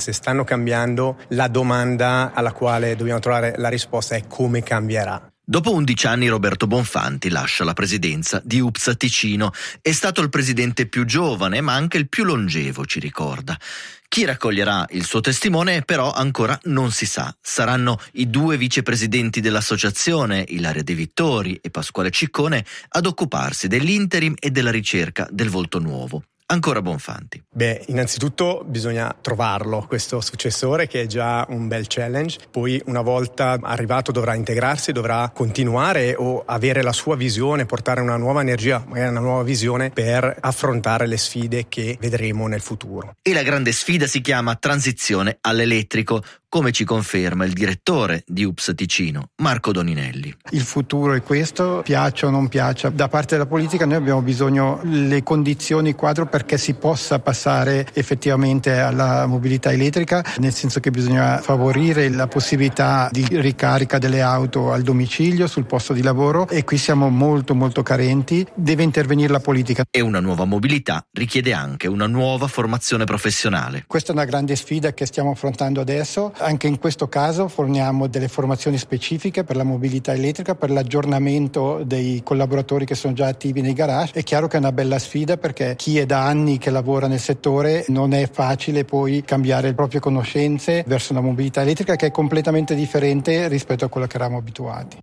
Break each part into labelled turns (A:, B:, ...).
A: tendenze stanno cambiando, la domanda alla quale dobbiamo trovare la risposta è come cambierà.
B: Dopo 11 anni Roberto Bonfanti lascia la presidenza di UPSA Ticino. È stato il presidente più giovane ma anche il più longevo, ci ricorda. Chi raccoglierà il suo testimone però ancora non si sa. Saranno i 2 vicepresidenti dell'associazione, Ilaria De Vittori e Pasquale Ciccone, ad occuparsi dell'interim e della ricerca del volto nuovo. Ancora Bonfanti.
A: Innanzitutto bisogna trovarlo, questo successore, che è già un bel challenge. Poi una volta arrivato dovrà integrarsi, dovrà continuare o avere la sua visione, portare una nuova energia, magari una nuova visione per affrontare le sfide che vedremo nel futuro.
B: E la grande sfida si chiama transizione all'elettrico, come ci conferma il direttore di UPSA Ticino, Marco Doninelli.
C: Il futuro è questo, piaccia o non piaccia. Da parte della politica noi abbiamo bisogno le condizioni quadro perché si possa passare effettivamente alla mobilità elettrica, nel senso che bisogna favorire la possibilità di ricarica delle auto al domicilio, sul posto di lavoro, e qui siamo molto molto carenti. Deve intervenire la politica.
B: E una nuova mobilità richiede anche una nuova formazione professionale.
C: Questa è una grande sfida che stiamo affrontando adesso. Anche in questo caso forniamo delle formazioni specifiche per la mobilità elettrica, per l'aggiornamento dei collaboratori che sono già attivi nei garage. È chiaro che è una bella sfida perché chi è da anni che lavora nel settore non è facile poi cambiare le proprie conoscenze verso una mobilità elettrica che è completamente differente rispetto a quello che eravamo abituati.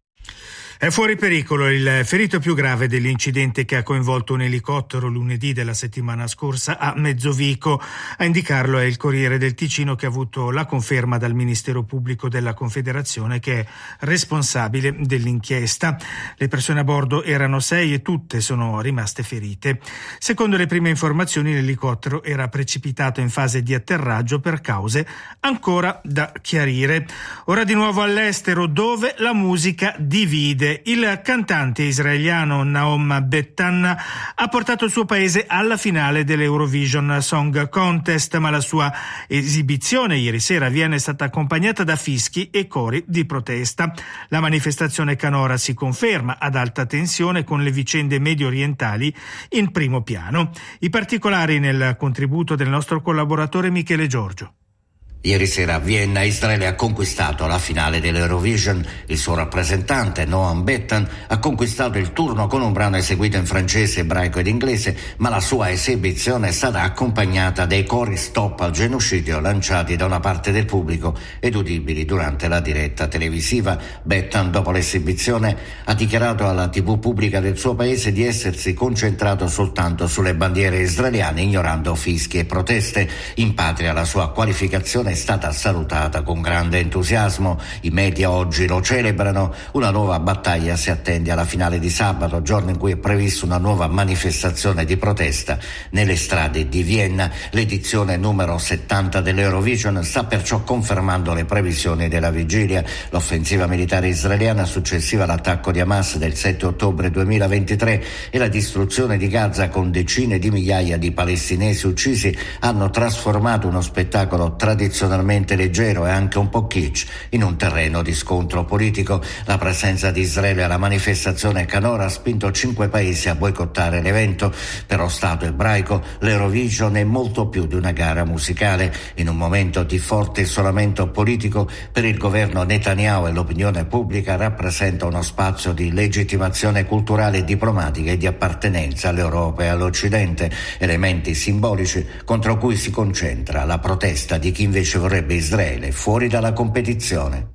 D: È fuori pericolo il ferito più grave dell'incidente che ha coinvolto un elicottero lunedì della settimana scorsa a Mezzovico. A indicarlo è il Corriere del Ticino, che ha avuto la conferma dal Ministero Pubblico della Confederazione, che è responsabile dell'inchiesta. Le persone a bordo erano 6 e tutte sono rimaste ferite. Secondo le prime informazioni, l'elicottero era precipitato in fase di atterraggio per cause ancora da chiarire. Ora di nuovo all'estero, dove la musica divide. Il cantante israeliano Naom Bettan ha portato il suo paese alla finale dell'Eurovision Song Contest, ma la sua esibizione ieri sera a Vienna è stata accompagnata da fischi e cori di protesta. La manifestazione canora si conferma ad alta tensione, con le vicende medio orientali in primo piano. I particolari nel contributo del nostro collaboratore Michele Giorgio.
E: Ieri sera a Vienna Israele ha conquistato la finale dell'Eurovision. Il suo rappresentante, Noam Bettan, ha conquistato il turno con un brano eseguito in francese, ebraico ed inglese, ma la sua esibizione è stata accompagnata dai cori stop al genocidio lanciati da una parte del pubblico ed udibili durante la diretta televisiva. Bettan, dopo l'esibizione, ha dichiarato alla TV pubblica del suo paese di essersi concentrato soltanto sulle bandiere israeliane, ignorando fischi e proteste. In patria la sua qualificazione è stata salutata con grande entusiasmo. I media oggi lo celebrano. Una nuova battaglia si attende alla finale di sabato, giorno in cui è prevista una nuova manifestazione di protesta nelle strade di Vienna. L'edizione numero 70 dell'Eurovision sta perciò confermando le previsioni della vigilia. L'offensiva militare israeliana successiva all'attacco di Hamas del 7 ottobre 2023 e la distruzione di Gaza, con decine di migliaia di palestinesi uccisi, hanno trasformato uno spettacolo tradizionalmente leggero e anche un po' kitsch in un terreno di scontro politico. La presenza di Israele alla manifestazione canora ha spinto 5 paesi a boicottare l'evento. Per lo Stato ebraico l'Eurovision è molto più di una gara musicale. In un momento di forte isolamento politico per il governo Netanyahu e l'opinione pubblica rappresenta uno spazio di legittimazione culturale e diplomatica e di appartenenza all'Europa e all'Occidente, elementi simbolici contro cui si concentra la protesta di chi invece vorrebbe Israele fuori dalla competizione.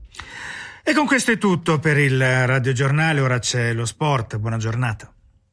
D: E con questo è tutto per il radiogiornale. Ora c'è lo sport. Buona giornata.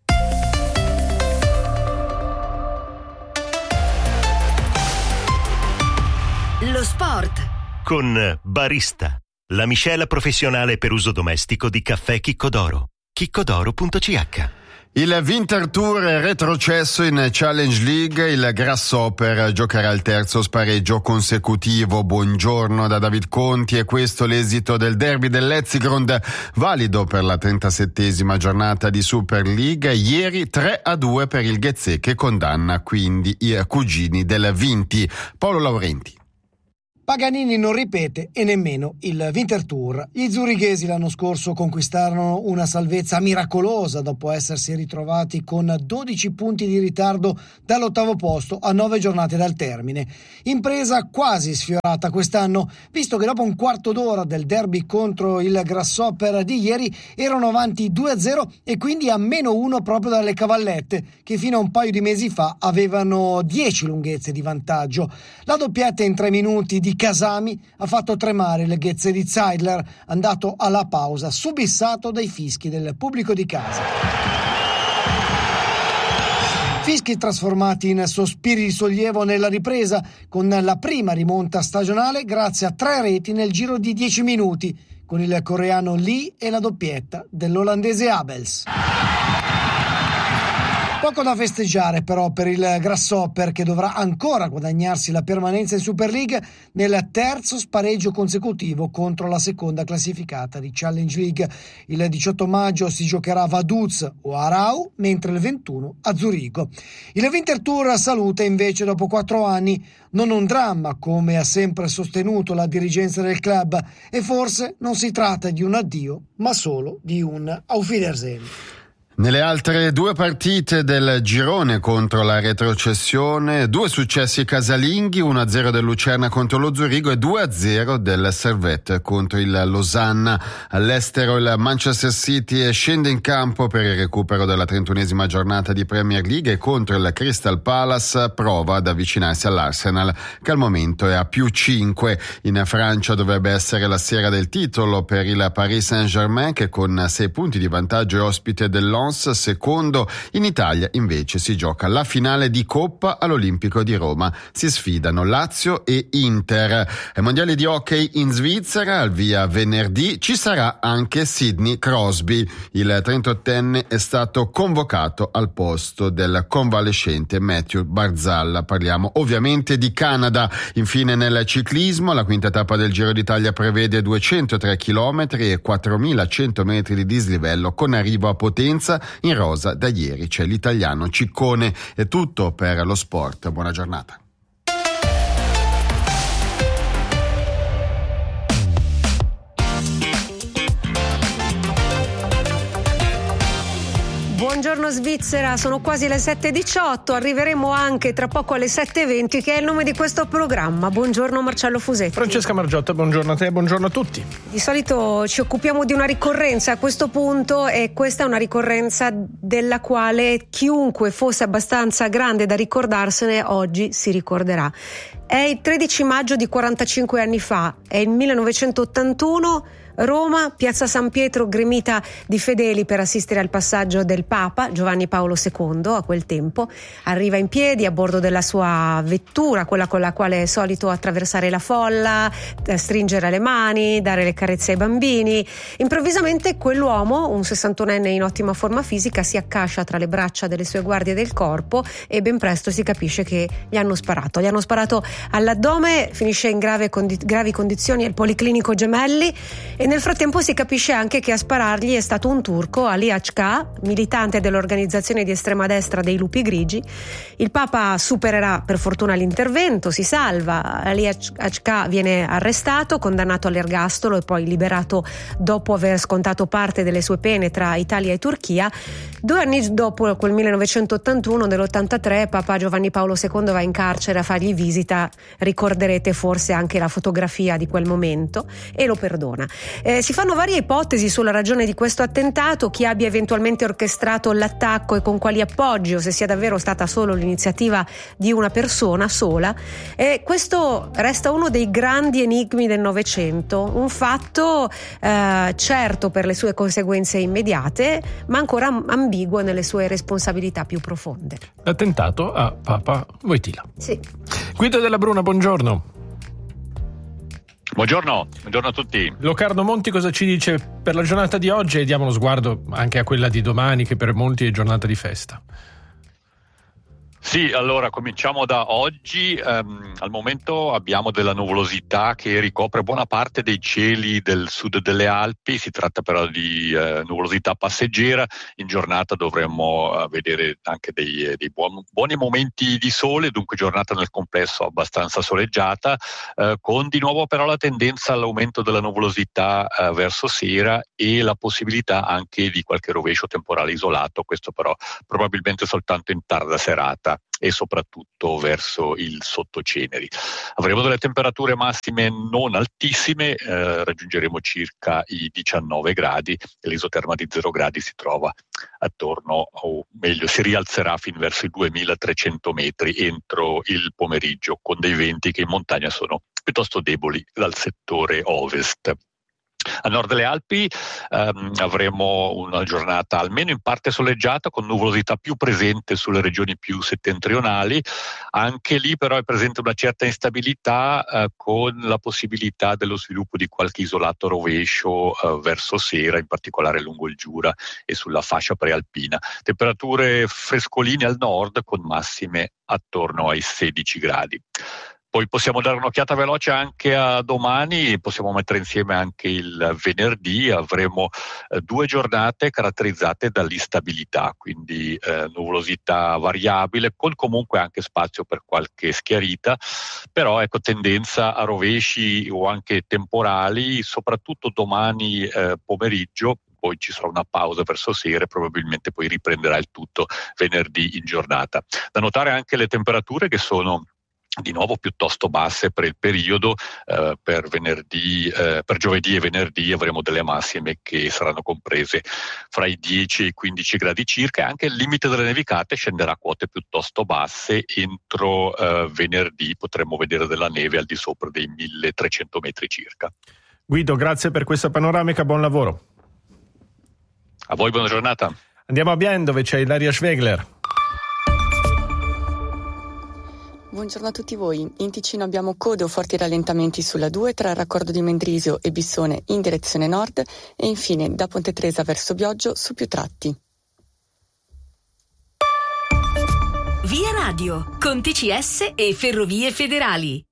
F: Lo sport
G: con Barista, la miscela professionale per uso domestico di caffè Chiccodoro. chiccodoro.ch.
H: Il Winter Tour è retrocesso in Challenge League, il Grasshopper giocherà il terzo spareggio consecutivo. Buongiorno da David Conti, e questo l'esito del derby dell'Etzigrund, valido per la 37esima giornata di Super League. Ieri 3-2 per il Ghezze, che condanna quindi i cugini del Vinti. Paolo Laurenti.
I: Paganini non ripete e nemmeno il Winterthur. Gli zurighesi l'anno scorso conquistarono una salvezza miracolosa dopo essersi ritrovati con 12 punti di ritardo dall'8° posto a 9 giornate dal termine. Impresa quasi sfiorata quest'anno, visto che dopo un quarto d'ora del derby contro il Grasshopper di ieri erano avanti 2-0 e quindi a -1 proprio dalle Cavallette, che fino a un paio di mesi fa avevano 10 lunghezze di vantaggio. La doppietta in 3 minuti di Casami ha fatto tremare le ghezze di Zeidler, andato alla pausa subissato dai fischi del pubblico di casa. Fischi trasformati in sospiri di sollievo nella ripresa, con la prima rimonta stagionale grazie a 3 reti nel giro di 10 minuti, con il coreano Lee e la doppietta dell'olandese Abels. Poco da festeggiare però per il Grasshopper, che dovrà ancora guadagnarsi la permanenza in Super League nel 3° spareggio consecutivo contro la seconda classificata di Challenge League. Il 18 maggio si giocherà a Vaduz o a Aarau, mentre il 21 a Zurigo. Il Winterthur saluta invece dopo 4 anni, non un dramma come ha sempre sostenuto la dirigenza del club, e forse non si tratta di un addio ma solo di un Auf Wiedersehen.
H: Nelle altre 2 partite del girone contro la retrocessione, 2 successi casalinghi, 1-0 del Lucerna contro lo Zurigo e 2-0 del Servette contro il Losanna. All'estero il Manchester City scende in campo per il recupero della 31esima giornata di Premier League e contro il Crystal Palace prova ad avvicinarsi all'Arsenal, che al momento è a +5. In Francia dovrebbe essere la sera del titolo per il Paris Saint-Germain, che con 6 punti di vantaggio è ospite del Lens, secondo. In Italia invece si gioca la finale di Coppa all'Olimpico di Roma. Si sfidano Lazio e Inter. Ai mondiali di hockey in Svizzera, al via venerdì, ci sarà anche Sidney Crosby. Il 38enne è stato convocato al posto del convalescente Matthew Barzal. Parliamo ovviamente di Canada. Infine nel ciclismo, la quinta tappa del Giro d'Italia prevede 203 km e 4100 metri di dislivello con arrivo a Potenza. In rosa da ieri c'è l'italiano Ciccone. È tutto per lo sport. Buona giornata.
J: Buongiorno Svizzera, sono quasi le 7:18, arriveremo anche tra poco alle 7:20, che è il nome di questo programma. Buongiorno Marcello Fusetti.
K: Francesca Margiotta, buongiorno a te, buongiorno a tutti.
J: Di solito ci occupiamo di una ricorrenza a questo punto, e questa è una ricorrenza della quale chiunque fosse abbastanza grande da ricordarsene oggi si ricorderà. È il 13 maggio di 45 anni fa, è il 1981. Roma, piazza San Pietro gremita di fedeli per assistere al passaggio del Papa Giovanni Paolo II. A quel tempo arriva in piedi a bordo della sua vettura, quella con la quale è solito attraversare la folla, stringere le mani, dare le carezze ai bambini. Improvvisamente quell'uomo, un 61enne in ottima forma fisica, si accascia tra le braccia delle sue guardie del corpo e ben presto si capisce che gli hanno sparato all'addome. Finisce in gravi condizioni al Policlinico Gemelli, e nel frattempo si capisce anche che a sparargli è stato un turco, Ali Açka, militante dell'organizzazione di estrema destra dei Lupi Grigi. Il Papa supererà per fortuna l'intervento, si salva. Ali Açka viene arrestato, condannato all'ergastolo e poi liberato dopo aver scontato parte delle sue pene tra Italia e Turchia. 2 anni dopo, quel 1981, nell'83, Papa Giovanni Paolo II va in carcere a fargli visita. Ricorderete forse anche la fotografia di quel momento, e lo perdona. Si fanno varie ipotesi sulla ragione di questo attentato, chi abbia eventualmente orchestrato l'attacco e con quali appoggi, o se sia davvero stata solo l'iniziativa di una persona sola. E questo resta uno dei grandi enigmi del Novecento, un fatto certo per le sue conseguenze immediate, ma ancora ambiguo nelle sue responsabilità più profonde.
K: L'attentato a Papa Wojtyla.
J: Sì.
K: Guido Della Bruna, buongiorno.
L: Buongiorno a tutti.
K: Locarno Monti cosa ci dice per la giornata di oggi, e diamo uno sguardo anche a quella di domani, che per molti è giornata di festa?
L: Sì, allora cominciamo da oggi. Al momento abbiamo della nuvolosità che ricopre buona parte dei cieli del sud delle Alpi, si tratta però di nuvolosità passeggera. In giornata dovremmo vedere anche dei buoni momenti di sole, dunque giornata nel complesso abbastanza soleggiata, con di nuovo però la tendenza all'aumento della nuvolosità verso sera e la possibilità anche di qualche rovescio temporale isolato, questo però probabilmente soltanto in tarda serata e soprattutto verso il sottoceneri. Avremo delle temperature massime non altissime, raggiungeremo circa i 19 gradi e l'isoterma di 0 gradi si trova attorno, o meglio si rialzerà fin verso i 2300 metri entro il pomeriggio, con dei venti che in montagna sono piuttosto deboli dal settore ovest. A nord delle Alpi avremo una giornata almeno in parte soleggiata, con nuvolosità più presente sulle regioni più settentrionali. Anche lì però è presente una certa instabilità, con la possibilità dello sviluppo di qualche isolato rovescio verso sera, in particolare lungo il Giura e sulla fascia prealpina. Temperature frescoline al nord con massime attorno ai 16 gradi. Poi possiamo dare un'occhiata veloce anche a domani, possiamo mettere insieme anche il venerdì. Avremo 2 giornate caratterizzate dall'instabilità, quindi nuvolosità variabile, con comunque anche spazio per qualche schiarita, però tendenza a rovesci o anche temporali, soprattutto domani pomeriggio. Poi ci sarà una pausa verso sera e probabilmente poi riprenderà il tutto venerdì in giornata. Da notare anche le temperature che sono di nuovo piuttosto basse per il periodo. Per giovedì e venerdì avremo delle massime che saranno comprese fra i 10 e i 15 gradi circa, e anche il limite delle nevicate scenderà a quote piuttosto basse. Entro venerdì potremo vedere della neve al di sopra dei 1300 metri circa.
K: Guido, grazie per questa panoramica, buon lavoro.
L: A voi buona giornata.
K: Andiamo a Bien, dove c'è Ilaria Schwegler.
M: Buongiorno a tutti voi. In Ticino abbiamo code o forti rallentamenti sulla 2 tra il raccordo di Mendrisio e Bissone in direzione nord, e infine da Ponte Tresa verso Bioggio su più tratti.
F: Via Radio con TCS e Ferrovie Federali.